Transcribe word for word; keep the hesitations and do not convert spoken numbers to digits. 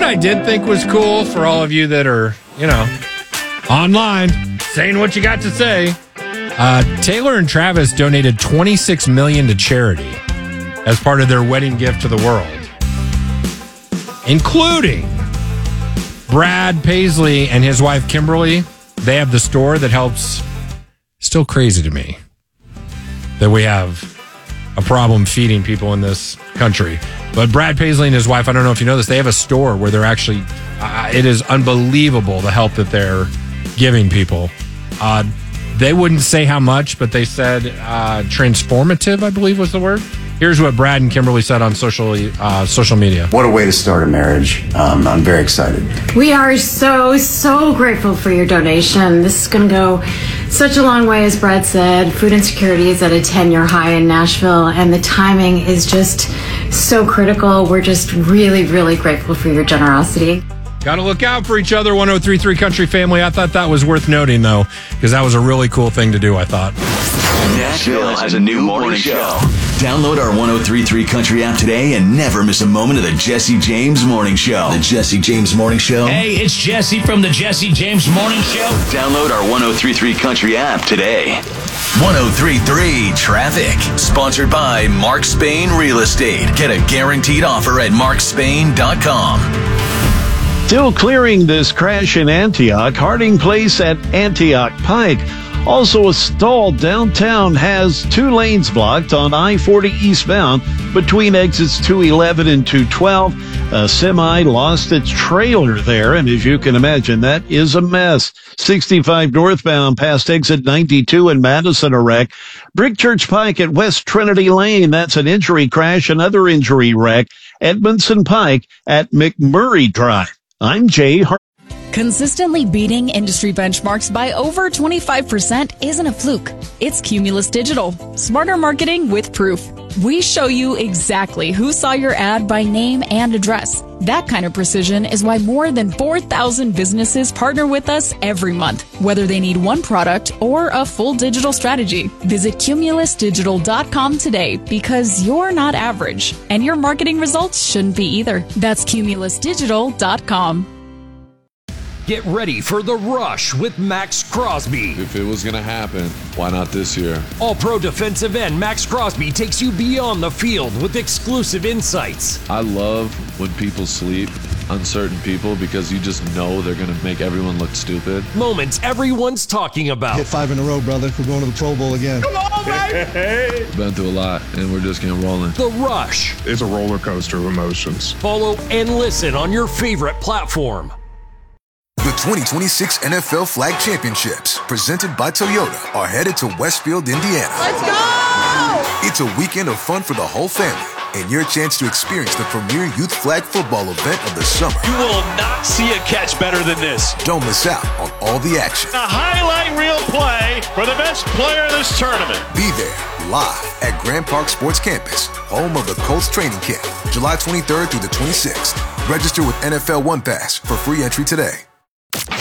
I did think was cool for all of you that are, you know, online saying what you got to say? Uh, Taylor and Travis donated twenty-six million dollars to charity as part of their wedding gift to the world, including Brad Paisley and his wife Kimberly. They have the store that helps. Still crazy to me that we have a problem feeding people in this country. But Brad Paisley and his wife, I don't know if you know this, they have a store where they're actually, uh, it is unbelievable the help that they're giving people. Uh, they wouldn't say how much, but they said uh, transformative, I believe was the word. Here's what Brad and Kimberly said on social uh, social media. What a way to start a marriage. Um, I'm very excited. We are so, so grateful for your donation. This is going to go such a long way, as Brad said. Food insecurity is at a ten-year high in Nashville, and the timing is just so critical. We're just really, really grateful for your generosity. Got to look out for each other, one oh three point three Country Family. I thought that was worth noting, though, because that was a really cool thing to do, I thought. Nashville has a new morning show. Download our one oh three point three Country app today and never miss a moment of the Jesse James Morning Show. The Jesse James Morning Show. Hey, it's Jesse from the Jesse James Morning Show. Download our one oh three point three Country app today. one oh three point three Traffic. Sponsored by Mark Spain Real Estate. Get a guaranteed offer at mark spain dot com. Still clearing this crash in Antioch. Harding Place at Antioch Pike. Also, a stall downtown has two lanes blocked on I forty eastbound between exits two eleven and two twelve. A semi lost its trailer there, and as you can imagine, that is a mess. sixty-five northbound past exit ninety-two in Madison, a wreck. Brick Church Pike at West Trinity Lane, that's an injury crash, another injury wreck. Edmondson Pike at McMurray Drive. I'm Jay Hart. Consistently beating industry benchmarks by over twenty-five percent isn't a fluke. It's Cumulus Digital. Smarter marketing with proof. We show you exactly who saw your ad by name and address. That kind of precision is why more than four thousand businesses partner with us every month, whether they need one product or a full digital strategy. Visit cumulus digital dot com today, because you're not average, and your marketing results shouldn't be either. That's cumulus digital dot com. Get ready for The Rush with Max Crosby. If it was going to happen, why not this year? All-pro defensive end Max Crosby takes you beyond the field with exclusive insights. I love when people sleep on certain people, because you just know they're going to make everyone look stupid. Moments everyone's talking about. Hit five in a row, brother. We're going to the Pro Bowl again. Come on, baby! Been through a lot, and we're just getting rolling. The Rush. It's a roller coaster of emotions. Follow and listen on your favorite platform. The twenty twenty-six N F L Flag Championships, presented by Toyota, are headed to Westfield, Indiana. Let's go! It's a weekend of fun for the whole family, and your chance to experience the premier youth flag football event of the summer. You will not see a catch better than this. Don't miss out on all the action. A highlight reel play for the best player in this tournament. Be there, live at Grand Park Sports Campus, home of the Colts training camp, July twenty-third through the twenty-sixth. Register with N F L One Pass for free entry today.